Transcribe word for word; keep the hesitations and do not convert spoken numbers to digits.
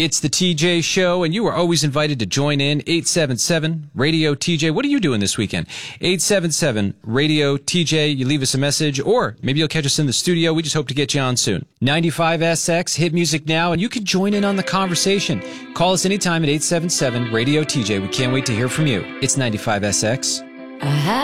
It's the T J Show, and you are always invited to join in. eight seven seven radio T J. What are you doing this weekend? eight seven seven radio T J. You leave us a message, or maybe you'll catch us in the studio. We just hope to get you on soon. ninety-five S X, hit music now, and you can join in on the conversation. Call us anytime at eight seven seven radio T J. We can't wait to hear from you. It's ninety-five S X.